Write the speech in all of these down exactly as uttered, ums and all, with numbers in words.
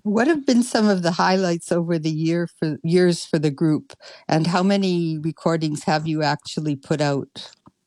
What have been some of the highlights over the year for years for the group, and how many recordings have you actually put out?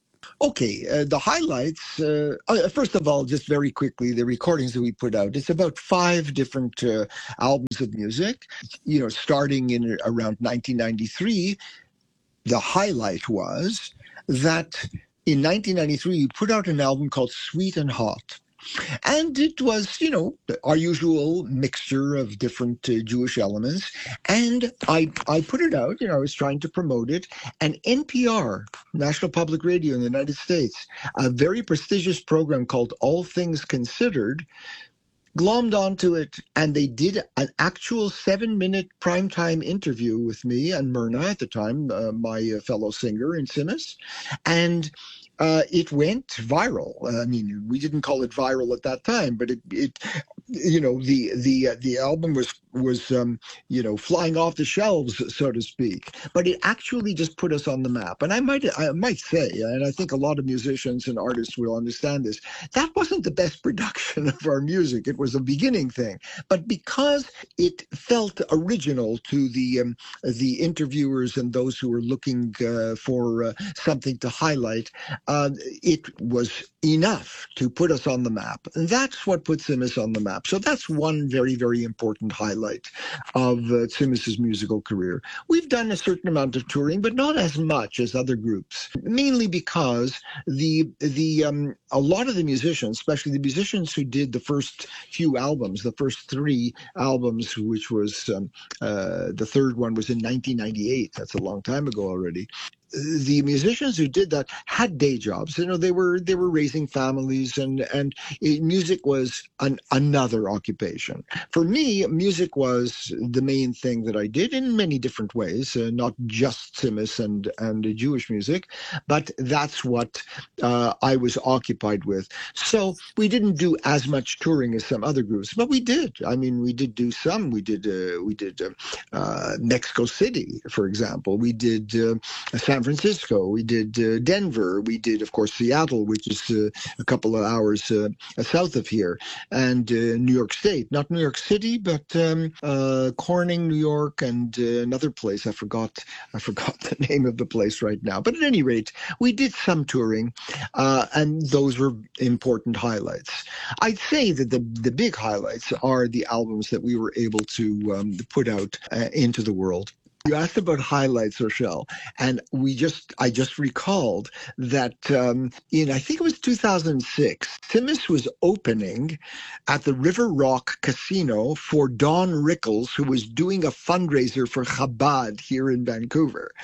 Okay, uh, the highlights, uh, uh, first of all, just very quickly, the recordings that we put out, it's about five different uh, albums of music. You know, starting in around nineteen ninety-three, the highlight was that in nineteen ninety-three, we put out an album called Sweet and Hot. And it was, you know, our usual mixture of different uh, Jewish elements. And I, I put it out, you know, I was trying to promote it. And N P R, National Public Radio in the United States, a very prestigious program called All Things Considered, glommed onto it, and they did an actual seven-minute primetime interview with me and Myrna at the time, uh, my uh, fellow singer in Simis. And Uh, it went viral. I mean, we didn't call it viral at that time, but it, it you know, the the uh, the album was was um, you know, flying off the shelves, so to speak. But it actually just put us on the map. And I might I might say, and I think a lot of musicians and artists will understand this, that wasn't the best production of our music. It was a beginning thing, but because it felt original to the um, the interviewers and those who were looking uh, for uh, something to highlight. Uh, it was enough to put us on the map. And that's what put Simis on the map. So that's one very, very important highlight of uh, Simis's musical career. We've done a certain amount of touring, but not as much as other groups, mainly because the the um, a lot of the musicians, especially the musicians who did the first few albums, the first three albums, which was um, uh, the third one was in nineteen ninety-eight. That's a long time ago already. The musicians who did that had day jobs. You know, they were they were raising families, and and it, music was an, another occupation. For me, music was the main thing that I did in many different ways, uh, not just Simis and and Jewish music, but that's what uh, I was occupied with. So we didn't do as much touring as some other groups, but we did. I mean, we did do some. We did uh, we did uh, uh, Mexico City, for example. We did uh, San Francisco, we did uh, Denver, we did, of course, Seattle, which is uh, a couple of hours uh, south of here, and uh, New York State. Not New York City, but um, uh, Corning, New York, and uh, another place. I forgot I forgot the name of the place right now. But at any rate, we did some touring, uh, and those were important highlights. I'd say that the, the big highlights are the albums that we were able to um, put out uh, into the world. You asked about highlights, Rochelle, and we just I just recalled that um, in, I think it was two thousand six, Simis was opening at the River Rock Casino for Don Rickles, who was doing a fundraiser for Chabad here in Vancouver.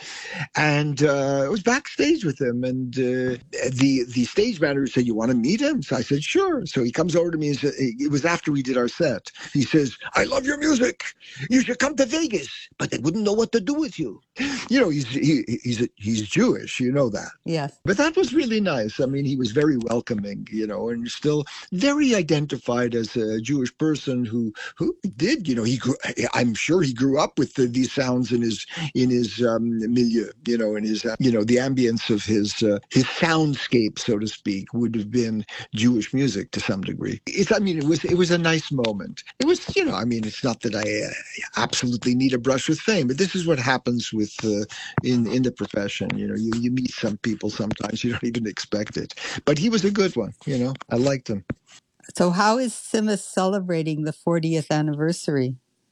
And uh, I was backstage with him, and uh, the the stage manager said, "You want to meet him?" So I said, "Sure." So he comes over to me and said, it was after we did our set. He says, "I love your music. You should come to Vegas." But they wouldn't know what to do with you. You know, he's he, he's he's Jewish, you know that. Yes. But that was really nice. I mean, he was very welcoming, you know, and still very identified as a Jewish person who who did, you know, he grew, I'm sure he grew up with the, these sounds in his in his um, milieu, you know, in his uh, you know, the ambience of his uh, his soundscape, so to speak, would have been Jewish music to some degree. It's, I mean, it was it was a nice moment. It was, you know, I mean, it's not that I uh, absolutely need a brush with fame, but this is what happens with uh, in in the profession. You know, you, you meet some people sometimes you don't even expect it. But he was a good one. You know, I liked him. So how is Simis celebrating the fortieth anniversary?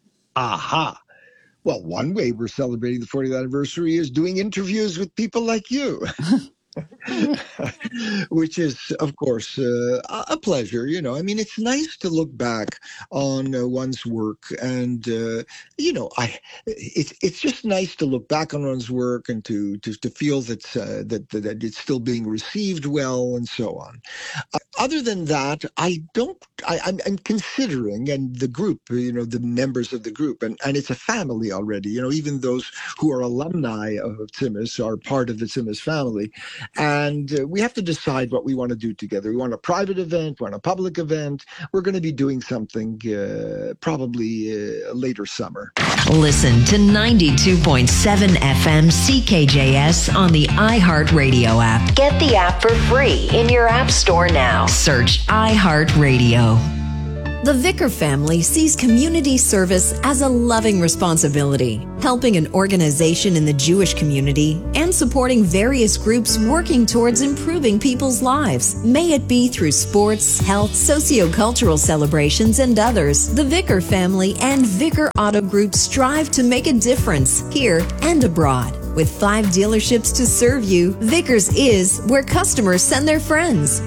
Aha. Well, one way we're celebrating the fortieth anniversary is doing interviews with people like you. Which is, of course, uh, a pleasure. You know, I mean, it's nice to look back on uh, one's work, and uh, you know, I it's it's just nice to look back on one's work and to to, to feel that, uh, that that it's still being received well, and so on. Uh, other than that, I don't. I, I'm, I'm considering, and the group, you know, the members of the group, and, and it's a family already. You know, even those who are alumni of Simis are part of the Simis family. And uh, we have to decide what we want to do together. We want a private event, we want a public event. We're going to be doing something uh, probably uh, later summer. Listen to ninety-two point seven F M C K J S on the iHeartRadio app. Get the app for free in your app store now. Search iHeartRadio. The Vicker family sees community service as a loving responsibility, helping an organization in the Jewish community and supporting various groups working towards improving people's lives. May it be through sports, health, sociocultural celebrations, and others. The Vicker family and Vicker Auto Group strive to make a difference here and abroad. With five dealerships to serve you, Vickers is where customers send their friends.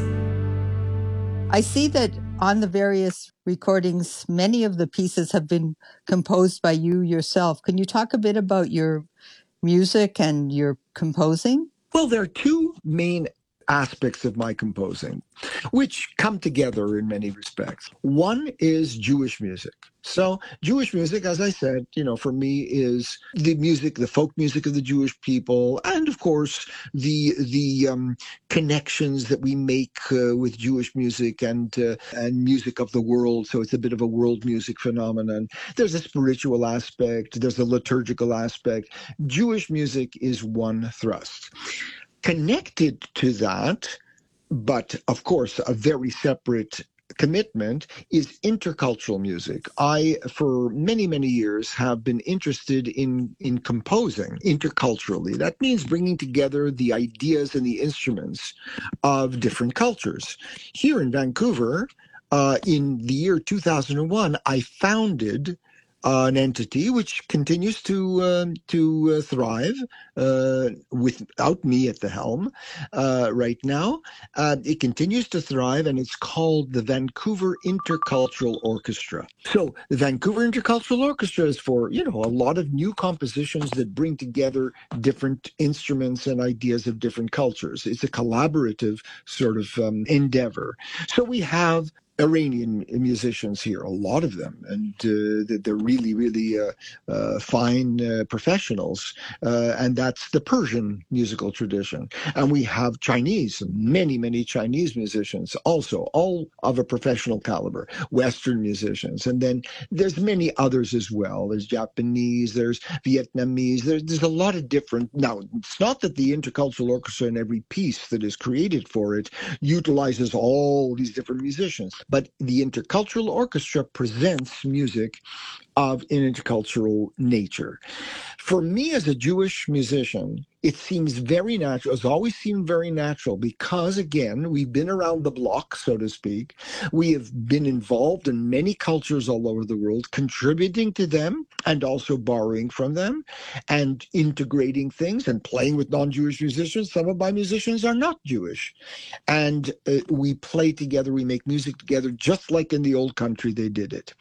I see that on the various recordings, many of the pieces have been composed by you yourself. Can you talk a bit about your music and your composing? Well, there are two main aspects of my composing, which come together in many respects. One is Jewish music. So Jewish music, as I said, you know, for me is the music, the folk music of the Jewish people, and of course the the um, connections that we make uh, with Jewish music and uh, and music of the world. So it's a bit of a world music phenomenon. There's a spiritual aspect. There's a liturgical aspect. Jewish music is one thrust. Connected to that, but of course a very separate commitment, is intercultural music. I, for many, many years, have been interested in, in composing interculturally. That means bringing together the ideas and the instruments of different cultures. Here in Vancouver, uh, in the year two thousand one, I founded Uh, an entity which continues to um, to uh, thrive uh, without me at the helm uh, right now. Uh, it continues to thrive, and it's called the Vancouver Intercultural Orchestra. So the Vancouver Intercultural Orchestra is for, you know, a lot of new compositions that bring together different instruments and ideas of different cultures. It's a collaborative sort of um, endeavor. So we have Iranian musicians here, a lot of them, and uh, they're really, really uh, uh, fine uh, professionals, uh, and that's the Persian musical tradition. And we have Chinese, many, many Chinese musicians, also, all of a professional caliber, Western musicians, and then there's many others as well. There's Japanese, there's Vietnamese, there's, there's a lot of different. Now, it's not that the intercultural orchestra and every piece that is created for it utilizes all these different musicians, but the intercultural orchestra presents music of an intercultural nature. For me as a Jewish musician, it seems very natural, it's always seemed very natural because, again, we've been around the block, so to speak. We have been involved in many cultures all over the world, contributing to them and also borrowing from them and integrating things and playing with non-Jewish musicians. Some of my musicians are not Jewish. And uh, we play together, we make music together, just like in the old country they did it.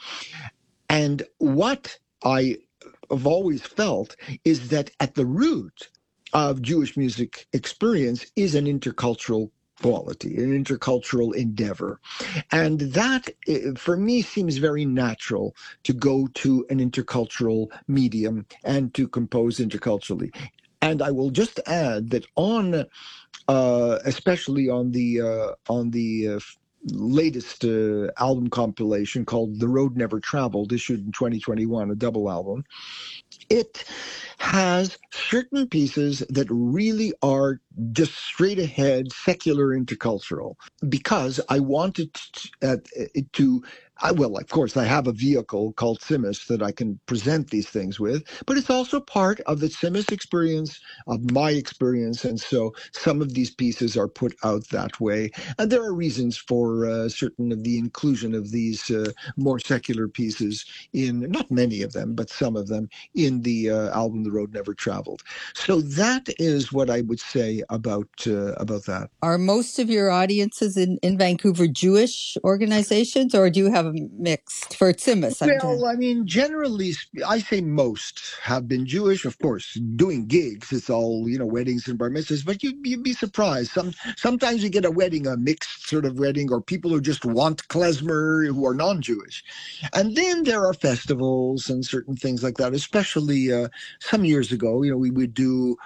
And what I have always felt is that at the root of Jewish music experience is an intercultural quality, an intercultural endeavor. And that, for me, seems very natural to go to an intercultural medium and to compose interculturally. And I will just add that on, uh, especially on the uh, on the uh, latest uh, album compilation called The Road Never Traveled, issued in twenty twenty-one, a double album, it has certain pieces that really are just straight ahead secular intercultural, because I wanted to, uh, to I, well, of course, I have a vehicle called Simis that I can present these things with, but it's also part of the Simis experience, of my experience, and so some of these pieces are put out that way. And there are reasons for uh, certain of the inclusion of these uh, more secular pieces in, not many of them, but some of them, in the uh, album The Road Never Traveled. So that is what I would say about uh, about that. Are most of your audiences in, in Vancouver Jewish organizations, or do you have a mixed for Simis? Well, I mean, generally, I say most have been Jewish. Of course, doing gigs, it's all, you know, weddings and bar mitzvahs, but you, you'd be surprised. Some Sometimes you get a wedding, a mixed sort of wedding, or people who just want klezmer who are non-Jewish. And then there are festivals and certain things like that, especially uh, some years ago, you know, we would do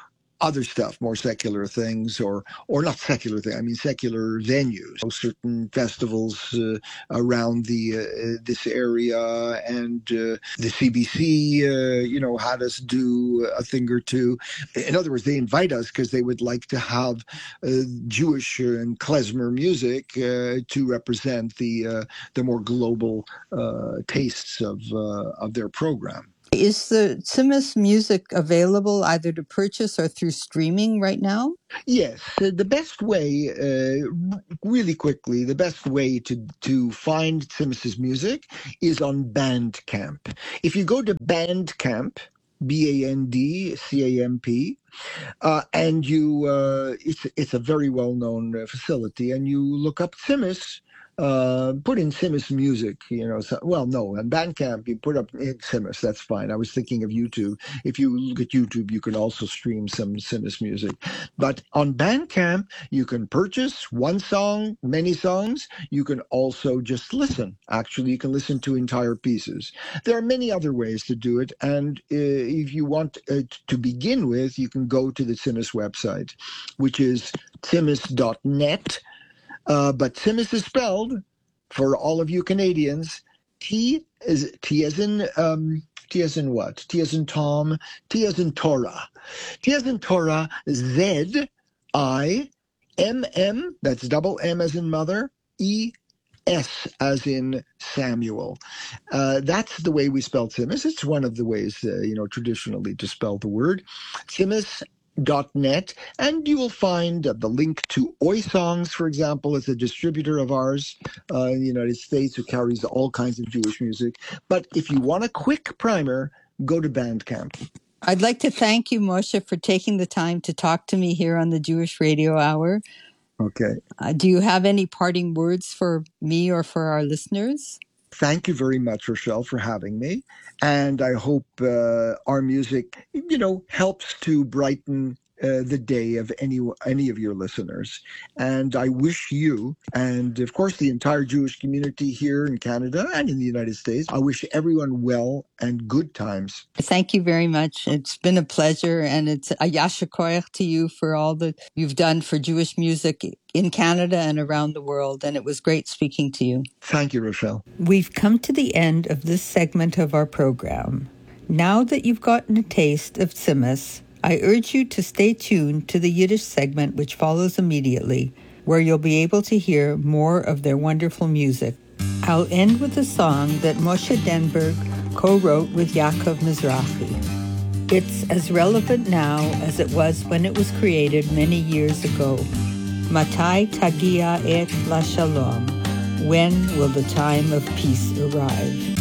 other stuff, more secular things, or or not secular things. I mean secular venues, so certain festivals uh, around the uh, this area, and uh, the C B C, uh, you know, had us do a thing or two. In other words, they invite us because they would like to have uh, Jewish and klezmer music uh, to represent the uh, the more global uh, tastes of uh, of their program. Is the Tzimmus music available either to purchase or through streaming right now? Yes, uh, the best way, uh, really quickly, the best way to, to find Tzimmus's music is on Bandcamp. If you go to Bandcamp, B A N D C A M P, uh, and you, uh, it's, it's a very well-known uh, facility, and you look up Tzimmus, Uh, put in Tzimmus music, you know. So, well, no, on Bandcamp you put up in Tzimmus. That's fine. I was thinking of YouTube. If you look at YouTube, you can also stream some Tzimmus music. But on Bandcamp, you can purchase one song, many songs. You can also just listen. Actually, you can listen to entire pieces. There are many other ways to do it. And uh, if you want uh, to begin with, you can go to the Tzimmus website, which is tzimmus dot net. Uh, but Tzimmus is spelled, for all of you Canadians, T is T as in um, T as in what? T as in Tom, T as in Torah, T as in Torah, Z I M M. That's double M as in mother, E S as in Samuel. Uh, that's the way we spell Tzimmus. It's one of the ways, uh, you know, traditionally to spell the word. Tzimmus dot net, and you will find uh, the link to Oi Songs, for example, is a distributor of ours uh, in the United States who carries all kinds of Jewish music. But if you want a quick primer, go to Bandcamp. I'd like to thank you, Moshe, for taking the time to talk to me here on the Jewish Radio Hour. Okay. Uh, do you have any parting words for me or for our listeners? Thank you very much, Rochelle, for having me. And I hope uh, our music, you know, helps to brighten uh, the day of any any of your listeners. And I wish you, and of course the entire Jewish community here in Canada and in the United States, I wish everyone well and good times. Thank you very much. It's been a pleasure, and it's a yasher koach to you for all that you've done for Jewish music in Canada and around the world. And it was great speaking to you. Thank you, Rochelle. We've come to the end of this segment of our program. Now that you've gotten a taste of Tzimmus, I urge you to stay tuned to the Yiddish segment which follows immediately, where you'll be able to hear more of their wonderful music. I'll end with a song that Moshe Denberg co-wrote with Yaakov Mizrahi. It's as relevant now as it was when it was created many years ago. Matai tagia et la shalom. When will the time of peace arrive?